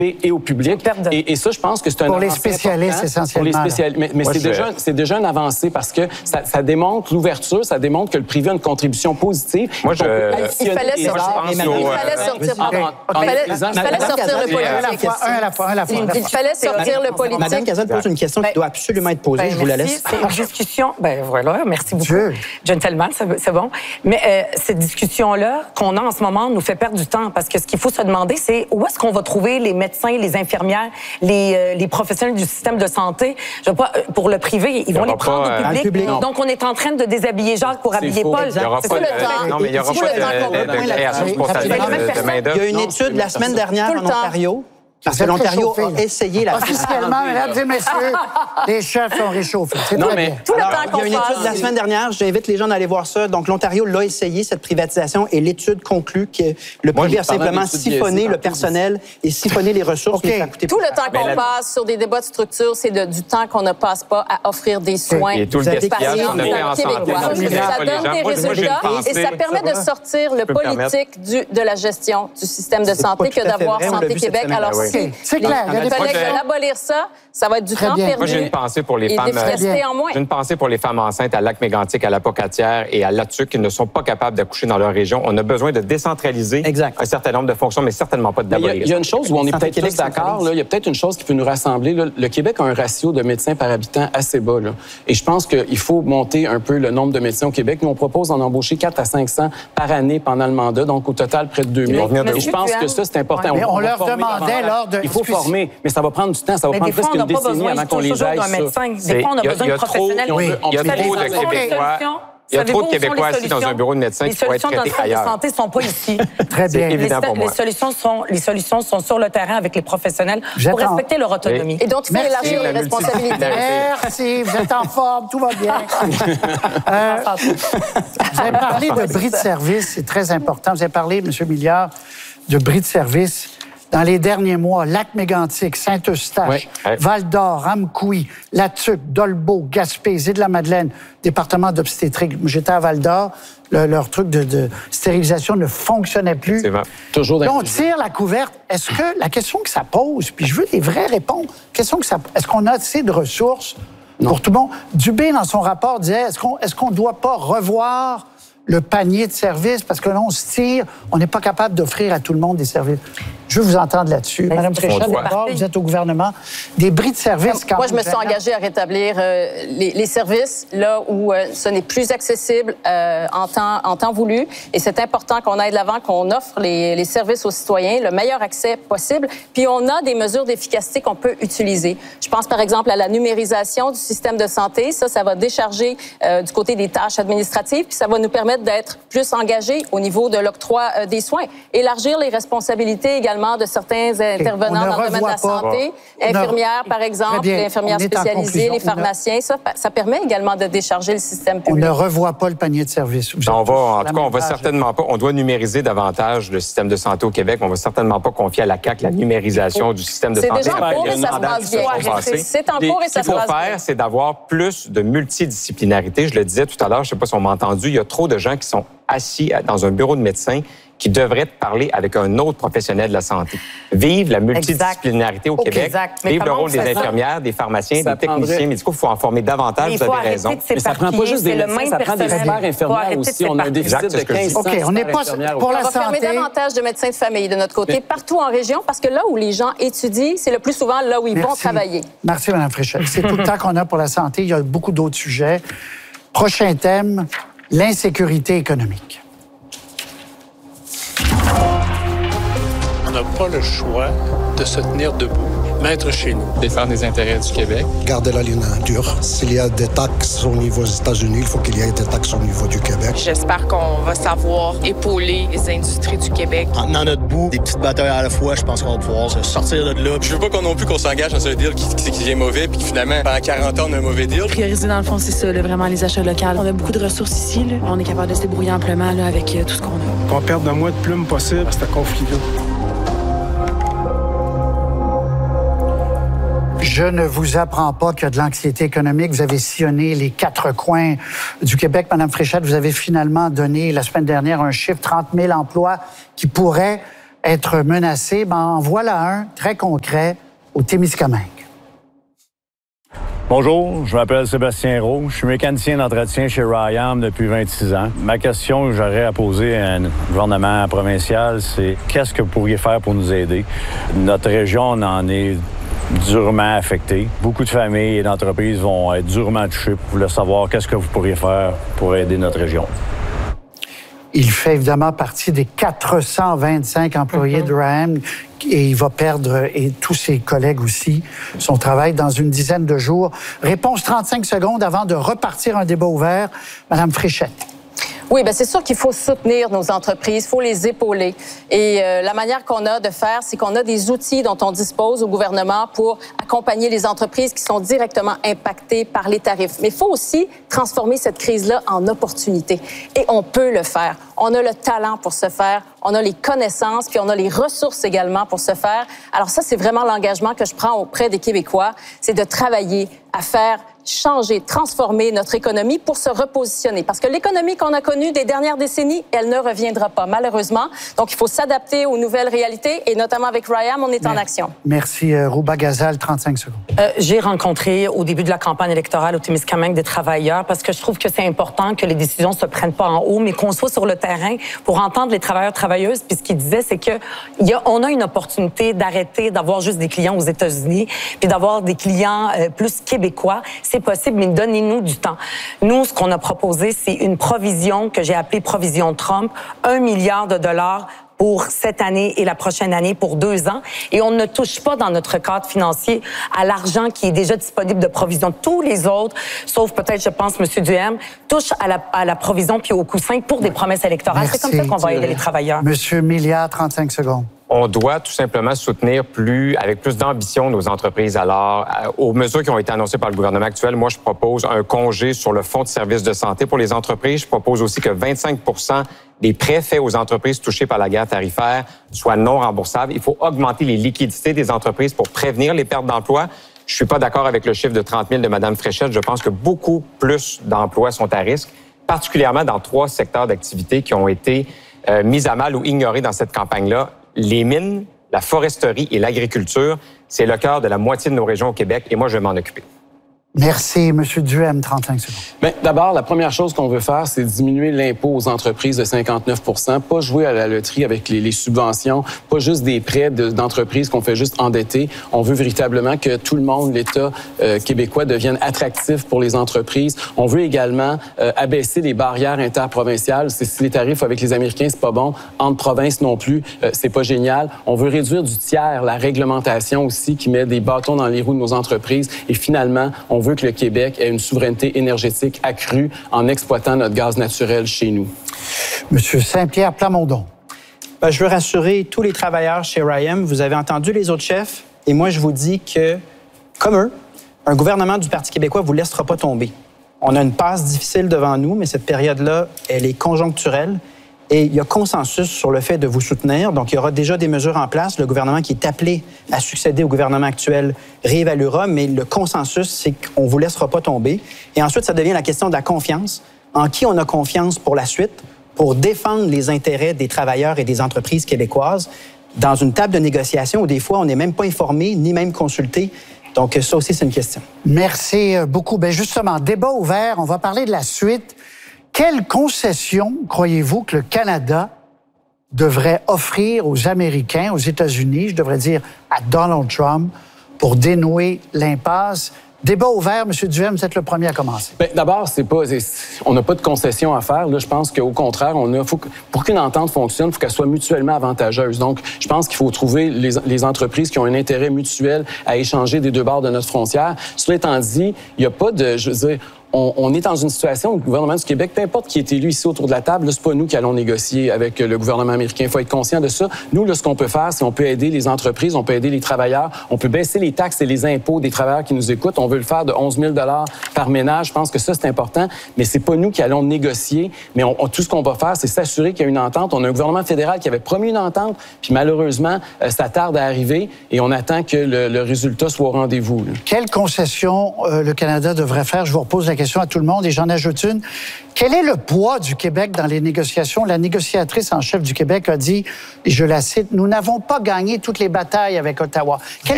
et au public. Et ça, je pense que c'est un pour les spécialistes, essentiellement. Pour les spécialistes. Mais c'est déjà une avancée parce que ça démontre l'ouverture, ça démontre que le privé a une contribution positive. Moi, il fallait sortir le politique. Madame Cazot pose une question qui doit absolument être posée. Je vous la laisse. C'est une discussion. Voilà, merci beaucoup. Gentleman, c'est bon. Mais cette discussion-là qu'on a en ce moment nous fait perdre du temps parce que ce qu'il faut se demander, c'est où est-ce qu'on va trouver les médecins, les infirmières, les professionnels du système de santé. Je veux pas, pour le privé, ils vont les prendre au public. Donc, on est en train de déshabiller Jacques pour habiller Paul. Il n'y aura pas de main-d'œuvre. Il y a une étude la semaine dernière en Ontario. Parce que l'Ontario a essayé la... Officiellement, mesdames et messieurs, les chefs sont réchauffés. C'est non, très mais bien. tout le temps qu'on il y a une étude la semaine dernière, j'invite les gens à aller voir ça. Donc, l'Ontario l'a essayé, cette privatisation, et l'étude conclut que le privé a simplement siphonné le personnel et siphonné les ressources. Okay. Tout le temps qu'on passe sur des débats de structure, c'est du temps qu'on ne passe pas à offrir des soins. Et tout le gaspillage qu'on a fait en santé. Ça donne des résultats et ça permet de sortir le politique de la gestion du système de santé que d'avoir Santé Québec. Alors, c'est clair. Il fallait abolir ça. Ça va être du temps perdu. Moi, j'ai une pensée pour les femmes. J'ai une pensée pour les femmes enceintes à Lac-Mégantic, à la Pocatière et à Latuc qui ne sont pas capables d'accoucher dans leur région. On a besoin de décentraliser un certain nombre de fonctions, mais certainement pas de d'abolir. Il y a une chose où on est peut-être tous d'accord. Il y a peut-être une chose qui peut nous rassembler. Là. Le Québec a un ratio de médecins par habitant assez bas. Là. Et je pense qu'il faut monter un peu le nombre de médecins au Québec. Nous, on propose d'en embaucher 400 à 500 par année pendant le mandat. Donc, au total, près de 2000. Et je pense que ça, c'est important. Mais on leur demandait lors de... Il faut former, mais ça va prendre du temps. Ça va prendre presque une décennie avant qu'on les aille. Des fois, on a besoin de professionnels. Il y a trop de Québécois. Il y a trop de Québécois assis dans un bureau de médecin qui pourraient être traités ailleurs. Les solutions dans le système de santé ne sont pas ici. Très bien. C'est évident pour moi. Les solutions sont sur le terrain avec les professionnels pour respecter leur autonomie. Et donc, il faut élargir les responsabilités. Merci, vous êtes en forme, tout va bien. Vous avez parlé de bris de service, c'est très important. Vous avez parlé, M. Milliard, de bris de service. Dans les derniers mois, Lac-Mégantic, Saint-Eustache, Val-d'Or, Amkoui, Latuc, Dolbeau, Gaspésie, de la Madeleine, département d'obstétrique. J'étais à Val-d'Or, leur truc de stérilisation ne fonctionnait plus. C'est vrai. Toujours là, on tire la couverte. Est-ce que la question que ça pose, puis je veux des vraies réponses, est-ce qu'on a assez de ressources pour tout le monde? Dubé, dans son rapport, disait, est-ce qu'on ne doit pas revoir le panier de services, parce que là, on se tire, on n'est pas capable d'offrir à tout le monde des services. Je veux vous entendre là-dessus. Madame Fréchette, vous êtes au gouvernement. Des bris de services quand Moi, je me suis engagée à rétablir les services là où ce n'est plus accessible en temps voulu. Et c'est important qu'on aille de l'avant, qu'on offre les services aux citoyens, le meilleur accès possible. Puis on a des mesures d'efficacité qu'on peut utiliser. Je pense par exemple à la numérisation du système de santé. Ça va décharger du côté des tâches administratives. Puis ça va nous permettre d'être plus engagés au niveau de l'octroi des soins. Élargir les responsabilités également de certains intervenants dans le domaine de la santé, infirmières par exemple, les infirmières spécialisées, les pharmaciens, ça permet également de décharger le système public. On ne revoit pas le panier de services. On va certainement pas, on doit numériser davantage le système de santé au Québec. On va certainement pas confier à la CAQ la numérisation du système de santé. C'est déjà en cours et ça se passe bien. C'est en cours et ça se passe bien. Ce qu'il faut faire, c'est d'avoir plus de multidisciplinarité. Je le disais tout à l'heure, je ne sais pas si on m'a entendu, il y a trop de gens qui sont assis dans un bureau de médecin qui devraient parler avec un autre professionnel de la santé. Vive la multidisciplinarité au Québec. Vive le rôle des infirmières, des pharmaciens, des techniciens médicaux. Il faut en former davantage, vous avez raison. Mais ça prend pas juste des médecins, ça prend des experts infirmières aussi. On a un déficit de 1500 infirmières. On va fermer davantage de médecins de famille de notre côté, partout en région, parce que là où les gens étudient, c'est le plus souvent là où ils vont travailler. Merci, Mme Fréchette. C'est tout le temps qu'on a pour la santé. Il y a beaucoup d'autres sujets. Prochain thème, l'insécurité économique. On n'a pas le choix de se tenir debout, mettre chez nous. Défendre les intérêts du Québec. Garder la ligne dure. S'il y a des taxes au niveau des États-Unis, il faut qu'il y ait des taxes au niveau du Québec. J'espère qu'on va savoir épauler les industries du Québec. En tenant notre bout, des petites batailles à la fois, je pense qu'on va pouvoir se sortir de là. Je veux pas qu'on non plus qu'on s'engage dans un deal qui devient mauvais, puis finalement, pendant 40 ans, on a un mauvais deal. Prioriser, dans le fond, c'est ça, là, vraiment les achats locaux. On a beaucoup de ressources ici. Là. On est capable de se débrouiller amplement là, avec tout ce qu'on a. Qu'on perde le moins de plumes possible à ce conflit-là. Je ne vous apprends pas qu'il y a de l'anxiété économique. Vous avez sillonné les 4 coins du Québec. Madame Fréchette, vous avez finalement donné la semaine dernière un chiffre, 30 000 emplois qui pourraient être menacés. Ben, en voilà un très concret au Témiscamingue. Bonjour, je m'appelle Sébastien Roux. Je suis mécanicien d'entretien chez Ryam depuis 26 ans. Ma question que j'aurais à poser à un gouvernement provincial, c'est qu'est-ce que vous pourriez faire pour nous aider? Notre région en est durement affectée. Beaucoup de familles et d'entreprises vont être durement touchées pour le savoir qu'est-ce que vous pourriez faire pour aider notre région. Il fait évidemment partie des 425 employés de Ryam et il va perdre, et tous ses collègues aussi, son travail dans une dizaine de jours. Réponse 35 secondes avant de repartir un débat ouvert. Madame Fréchette. Oui, bien c'est sûr qu'il faut soutenir nos entreprises, il faut les épauler. Et la manière qu'on a de faire, c'est qu'on a des outils dont on dispose au gouvernement pour accompagner les entreprises qui sont directement impactées par les tarifs. Mais il faut aussi transformer cette crise-là en opportunité. Et on peut le faire. On a le talent pour se faire, on a les connaissances, puis on a les ressources également pour se faire. Alors ça, c'est vraiment l'engagement que je prends auprès des Québécois, c'est de travailler à faire changer, transformer notre économie pour se repositionner. Parce que l'économie qu'on a connue des dernières décennies, elle ne reviendra pas, malheureusement. Donc, il faut s'adapter aux nouvelles réalités et notamment avec Ryam, on est en action. Merci. Rouba Gazal, 35 secondes. J'ai rencontré au début de la campagne électorale au Témiscamingue des travailleurs parce que je trouve que c'est important que les décisions ne se prennent pas en haut, mais qu'on soit sur le terrain pour entendre les travailleurs, travailleuses. Puis ce qu'ils disaient, c'est que on a une opportunité d'arrêter d'avoir juste des clients aux États-Unis puis d'avoir des clients plus québécois. C'est possible, mais donnez-nous du temps. Nous, ce qu'on a proposé, c'est une provision que j'ai appelée provision Trump, 1 milliard de dollars pour cette année et la prochaine année pour 2 ans. Et on ne touche pas dans notre cadre financier à l'argent qui est déjà disponible de provision. Tous les autres, sauf peut-être, je pense, M. Duhem, touchent à la provision puis au coussin pour des promesses électorales. C'est comme ça qu'on va aider les travailleurs. M. Milliard, 35 secondes. On doit tout simplement soutenir avec plus d'ambition nos entreprises. Alors, aux mesures qui ont été annoncées par le gouvernement actuel, moi, je propose un congé sur le fonds de services de santé pour les entreprises. Je propose aussi que 25 des prêts faits aux entreprises touchées par la guerre tarifaire soient non remboursables. Il faut augmenter les liquidités des entreprises pour prévenir les pertes d'emplois. Je suis pas d'accord avec le chiffre de 30 000 de Mme Fréchette. Je pense que beaucoup plus d'emplois sont à risque, particulièrement dans 3 secteurs d'activité qui ont été mis à mal ou ignorés dans cette campagne-là. Les mines, la foresterie et l'agriculture, c'est le cœur de la moitié de nos régions au Québec et moi, je vais m'en occuper. Merci. M. Duhem, 35 secondes. Bien, d'abord, la première chose qu'on veut faire, c'est diminuer l'impôt aux entreprises de 59 %, pas jouer à la loterie avec les subventions, pas juste des prêts d'entreprises qu'on fait juste endetter. On veut véritablement que tout le monde, l'État québécois, devienne attractif pour les entreprises. On veut également abaisser les barrières interprovinciales. Si les tarifs avec les Américains, c'est pas bon, entre provinces non plus, c'est pas génial. On veut réduire du tiers la réglementation aussi qui met des bâtons dans les roues de nos entreprises. Et finalement, on veut que le Québec ait une souveraineté énergétique accrue en exploitant notre gaz naturel chez nous. Monsieur Saint-Pierre Plamondon. Je veux rassurer tous les travailleurs chez Ryam. Vous avez entendu les autres chefs et moi, je vous dis que, comme eux, un gouvernement du Parti québécois ne vous laissera pas tomber. On a une passe difficile devant nous, mais cette période-là, elle est conjoncturelle. Et il y a consensus sur le fait de vous soutenir. Donc, il y aura déjà des mesures en place. Le gouvernement qui est appelé à succéder au gouvernement actuel réévaluera, mais le consensus, c'est qu'on ne vous laissera pas tomber. Et ensuite, ça devient la question de la confiance. En qui on a confiance pour la suite, pour défendre les intérêts des travailleurs et des entreprises québécoises dans une table de négociation où des fois, on n'est même pas informé, ni même consulté. Donc, ça aussi, c'est une question. Merci beaucoup. Bien, justement, débat ouvert. On va parler de la suite. Quelle concession croyez-vous que le Canada devrait offrir aux Américains, aux États-Unis, je devrais dire à Donald Trump, pour dénouer l'impasse? Débat ouvert, M. Duhem, vous êtes le premier à commencer. Bien, d'abord, on n'a pas de concession à faire. Là, je pense qu'au contraire, pour qu'une entente fonctionne, il faut qu'elle soit mutuellement avantageuse. Donc, je pense qu'il faut trouver les entreprises qui ont un intérêt mutuel à échanger des deux bords de notre frontière. Cela étant dit, il n'y a pas de, je veux dire, on est dans une situation où le gouvernement du Québec, peu importe qui est élu ici autour de la table, c'est pas nous qui allons négocier avec le gouvernement américain. Il faut être conscient de ça. Nous, là, ce qu'on peut faire, c'est on peut aider les entreprises, on peut aider les travailleurs, on peut baisser les taxes et les impôts des travailleurs qui nous écoutent. On veut le faire de 11 000 $ par ménage. Je pense que ça, c'est important. Mais c'est pas nous qui allons négocier. Mais tout ce qu'on va faire, c'est s'assurer qu'il y a une entente. On a un gouvernement fédéral qui avait promis une entente, puis malheureusement, ça tarde à arriver et on attend que le résultat soit au rendez-vous. Quelle concession le Canada devrait faire? Je vous repose la question question à tout le monde et j'en ajoute une. Quel est le poids du Québec dans les négociations? La négociatrice en chef du Québec a dit, et je la cite, « Nous n'avons pas gagné toutes les batailles avec Ottawa. » Quel